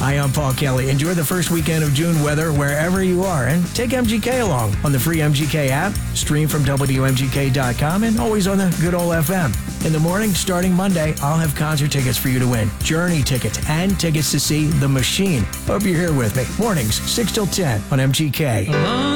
Hi, I'm Paul Kelly. Enjoy the first weekend of June weather wherever you are and take MGK along on the free MGK app, stream from WMGK.com, and always on the good old FM. In the morning, starting Monday, I'll have concert tickets for you to win, Journey tickets, and tickets to see The Machine. Hope you're here with me. Mornings, 6 till 10 on MGK.